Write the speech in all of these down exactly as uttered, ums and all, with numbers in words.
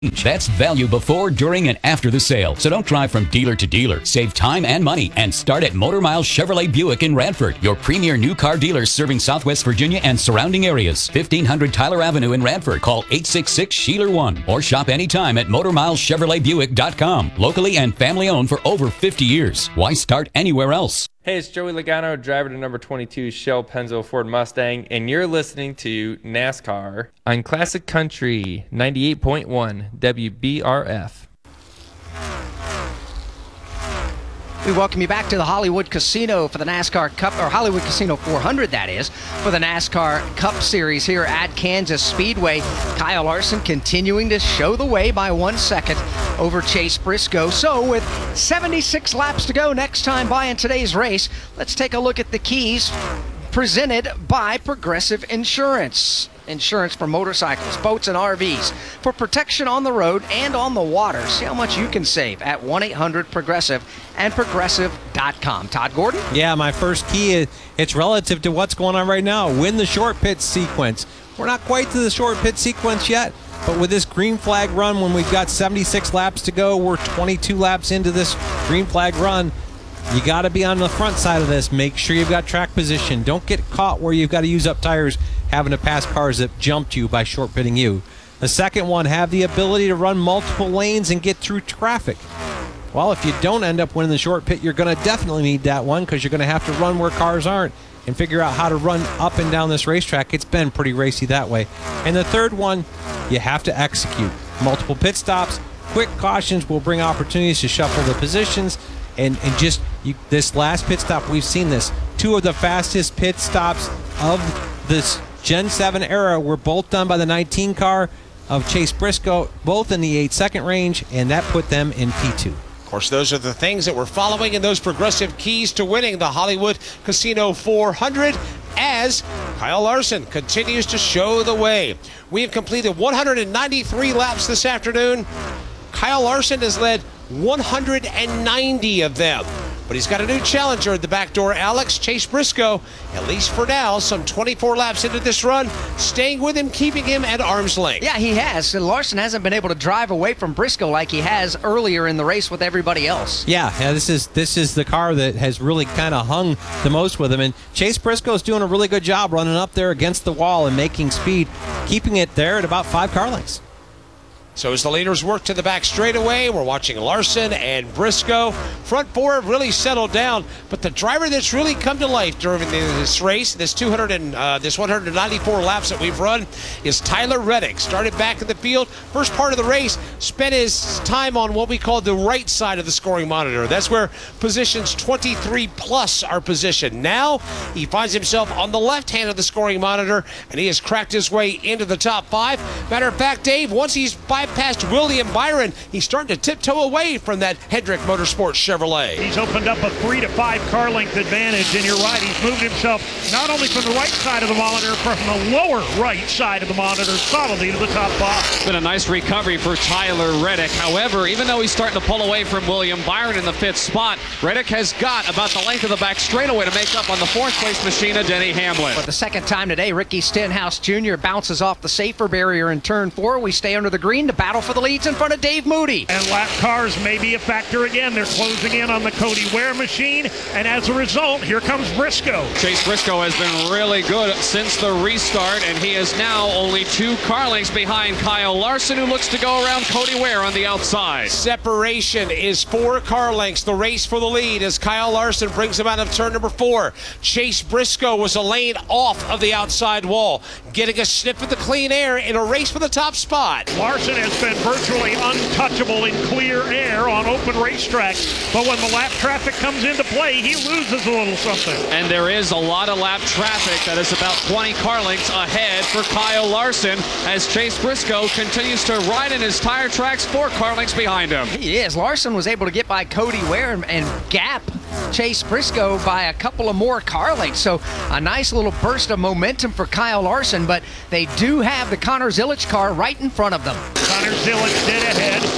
That's value before, during, and after the sale. So don't drive from dealer to dealer. Save time and money and start at Motor Mile Chevrolet Buick in Radford, your premier new car dealer serving Southwest Virginia and surrounding areas. fifteen hundred Tyler Avenue in Radford. Call eight six six, S H E A L E R one or shop anytime at motor mile chevrolet buick dot com. Locally and family owned for over fifty years. Why start anywhere else? Hey, it's Joey Logano, driver to number twenty-two Shell Pennzoil Ford Mustang, and you're listening to NASCAR on Classic Country ninety-eight point one W B R F. We welcome you back to the Hollywood Casino for the NASCAR Cup, or Hollywood Casino four hundred, that is, for the NASCAR Cup Series here at Kansas Speedway. Kyle Larson continuing to show the way by one second over Chase Briscoe. So with seventy-six laps to go next time by in today's race, let's take a look at the keys presented by Progressive Insurance. Insurance for motorcycles, boats, and R Vs. For protection on the road and on the water. See how much you can save at one eight hundred progressive and progressive dot com. Todd Gordon? Yeah, my first key is it's relative to what's going on right now. Win the short pit sequence. We're not quite to the short pit sequence yet, but with this green flag run, when we've got seventy-six laps to go, we're twenty-two laps into this green flag run. You got to be on the front side of this. Make sure you've got track position. Don't get caught where you've got to use up tires having to pass cars that jumped you by short pitting you. The second one, have the ability to run multiple lanes and get through traffic. Well, if you don't end up winning the short pit, you're going to definitely need that one because you're going to have to run where cars aren't and figure out how to run up and down this racetrack. It's been pretty racy that way. And the third one, you have to execute. Multiple pit stops, quick cautions will bring opportunities to shuffle the positions. And, and just you, this last pit stop, we've seen this. Two of the fastest pit stops of this Gen seven era were both done by the nineteen car of Chase Briscoe, both in the eight second range, and that put them in P two. Of course, those are the things that we're following in those progressive keys to winning the Hollywood Casino four hundred as Kyle Larson continues to show the way. We have completed one hundred ninety-three laps this afternoon. Kyle Larson has led one hundred ninety of them. But he's got a new challenger at the back door, Alex Chase Briscoe, at least for now, some twenty-four laps into this run, staying with him, keeping him at arm's length. Yeah, he has. Larson hasn't been able to drive away from Briscoe like he has earlier in the race with everybody else. Yeah, yeah this is this is the car that has really kind of hung the most with him. And Chase Briscoe is doing a really good job running up there against the wall and making speed, keeping it there at about five car lengths. So as the leaders work to the back straightaway, we're watching Larson and Briscoe. Front four have really settled down, but the driver that's really come to life during this race, this two hundred and uh, this one hundred ninety-four laps that we've run, is Tyler Reddick. Started back in the field, first part of the race, spent his time on what we call the right side of the scoring monitor. That's where positions twenty-three plus are positioned. Now he finds himself on the left hand of the scoring monitor, and he has cracked his way into the top five. Matter of fact, Dave, once he's by past William Byron, he's starting to tiptoe away from that Hendrick Motorsports Chevrolet. He's opened up a three to five car length advantage, and you're right, he's moved himself not only from the right side of the monitor, but from the lower right side of the monitor, solidly to the top five. It's been a nice recovery for Tyler Reddick. However, even though he's starting to pull away from William Byron in the fifth spot, Reddick has got about the length of the back straightaway to make up on the fourth place machine of Denny Hamlin. For the second time today, Ricky Stenhouse Junior bounces off the safer barrier in turn four. We stay under the green to battle for the leads in front of Dave Moody. And lap cars may be a factor again. They're closing in on the Cody Ware machine, and as a result, here comes Briscoe. Chase Briscoe has been really good since the restart, and he is now only two car lengths behind Kyle Larson, who looks to go around Cody Ware on the outside. Separation is four car lengths. The race for the lead as Kyle Larson brings him out of turn number four. Chase Briscoe was a lane off of the outside wall, getting a sniff of the clean air in a race for the top spot. Larson has been virtually untouchable in clear air on open racetracks, but when the lap traffic comes into play, he loses a little something. And there is a lot of lap traffic that is about twenty car lengths ahead for Kyle Larson as Chase Briscoe continues to ride in his tire tracks four car lengths behind him. He is. Larson was able to get by Cody Ware and, and gap Chase Briscoe by a couple of more car lengths. So a nice little burst of momentum for Kyle Larson, but they do have the Connor Zilisch car right in front of them. Connor Zilisch dead ahead, then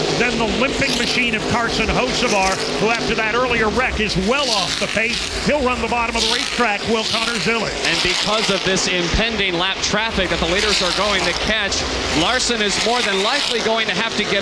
the limping machine of Carson Hocevar, who after that earlier wreck is well off the pace. He'll run the bottom of the racetrack, Will Connor Zillett. And because of this impending lap traffic that the leaders are going to catch, Larson is more than likely going to have to get